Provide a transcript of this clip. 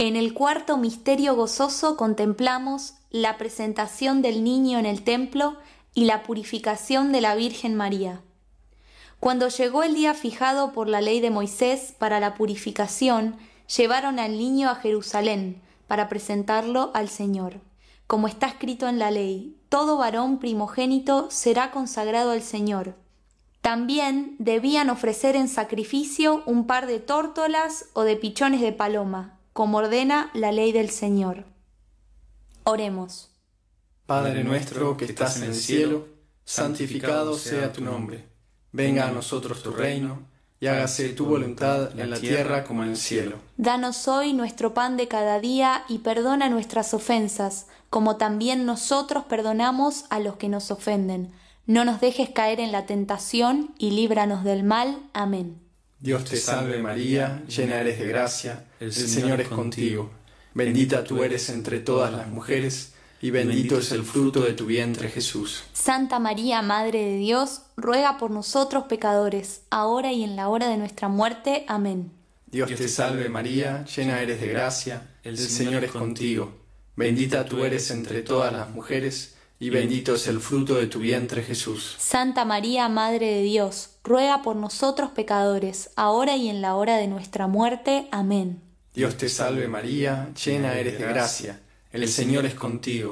En el cuarto misterio gozoso contemplamos la presentación del niño en el templo y la purificación de la Virgen María. Cuando llegó el día fijado por la ley de Moisés para la purificación, llevaron al niño a Jerusalén para presentarlo al Señor. Como está escrito en la ley, todo varón primogénito será consagrado al Señor. También debían ofrecer en sacrificio un par de tórtolas o de pichones de paloma, como ordena la ley del Señor. Oremos. Padre nuestro que estás en el cielo, santificado sea tu nombre. Venga a nosotros tu reino, y hágase tu voluntad en la tierra como en el cielo. Danos hoy nuestro pan de cada día y perdona nuestras ofensas, como también nosotros perdonamos a los que nos ofenden. No nos dejes caer en la tentación y líbranos del mal. Amén. Dios te salve María, llena eres de gracia, el Señor es contigo. Bendita tú eres entre todas las mujeres, y bendito es el fruto de tu vientre Jesús. Santa María, Madre de Dios, ruega por nosotros pecadores, ahora y en la hora de nuestra muerte. Amén. Dios te salve María, llena eres de gracia, el Señor es contigo. Bendita tú eres entre todas las mujeres, y bendito es el fruto de tu vientre Jesús. Santa María, Madre de Dios, ruega por nosotros pecadores, ahora y en la hora de nuestra muerte. Amén. Dios te salve María, llena eres de gracia, el Señor es contigo.